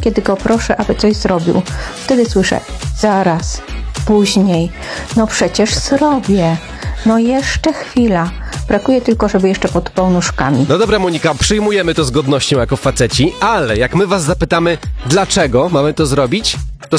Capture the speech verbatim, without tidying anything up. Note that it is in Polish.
kiedy go proszę, aby coś zrobił. Wtedy słyszę, zaraz, później, no przecież zrobię, no jeszcze chwila. Brakuje tylko, żeby jeszcze podpał nóżkami. No dobra, Monika, przyjmujemy to z godnością jako faceci, ale jak my was zapytamy, dlaczego mamy to zrobić, to